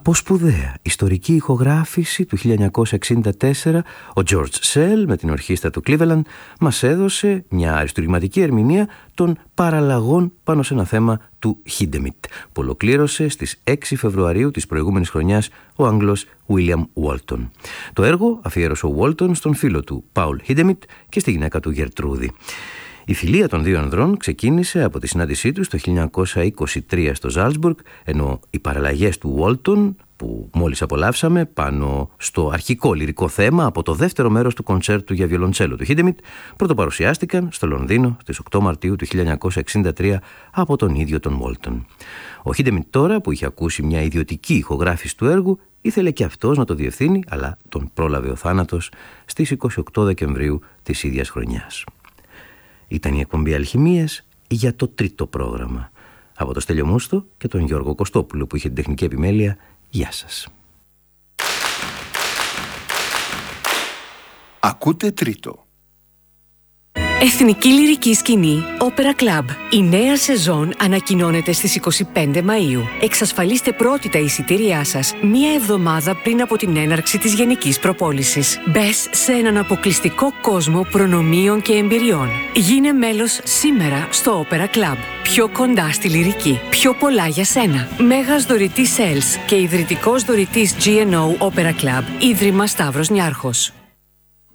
Από σπουδαία ιστορική ηχογράφηση του 1964, ο George Szell με την ορχήστρα του Cleveland μας έδωσε μια αριστουργηματική ερμηνεία των παραλλαγών πάνω σε ένα θέμα του Hindemith, που ολοκλήρωσε στις 6 Φεβρουαρίου της προηγούμενης χρονιάς ο Άγγλος William Walton. Το έργο αφιέρωσε ο Walton στον φίλο του Paul Hindemith και στη γυναίκα του Γερτρούδη. Η φιλία των δύο ανδρών ξεκίνησε από τη συνάντησή τους το 1923 στο Ζάλτσμπουργκ, ενώ οι παραλλαγές του Walton, που μόλις απολαύσαμε πάνω στο αρχικό λυρικό θέμα από το δεύτερο μέρος του κοντσέρτου για βιολοντσέλο του Hindemith, πρωτοπαρουσιάστηκαν στο Λονδίνο στις 8 Μαρτίου του 1963 από τον ίδιο τον Walton. Ο Hindemith τώρα, που είχε ακούσει μια ιδιωτική ηχογράφηση του έργου, ήθελε και αυτός να το διευθύνει, αλλά τον πρόλαβε ο θάνατος στις 28 Δεκεμβρίου της ίδιας χρονιάς. Ήταν η εκπομπή Αλχημίες για το τρίτο πρόγραμμα. Από το Στέλιο Μούστο και τον Γιώργο Κωστόπουλο που είχε την τεχνική επιμέλεια. Γεια σας. Ακούτε τρίτο. Εθνική Λυρική Σκηνή Opera Club. Η νέα σεζόν ανακοινώνεται στις 25 Μαΐου. Εξασφαλίστε πρώτη τα εισιτήριά σας μία εβδομάδα πριν από την έναρξη της γενικής προπόλησης. Μπες σε έναν αποκλειστικό κόσμο προνομίων και εμπειριών. Γίνε μέλος σήμερα στο Opera Club. Πιο κοντά στη λυρική. Πιο πολλά για σένα. Μέγας δωρητής Sales και ιδρυτικός δωρητής GNO Opera Club. Ίδρυμα Σταύρος Νιάρχος.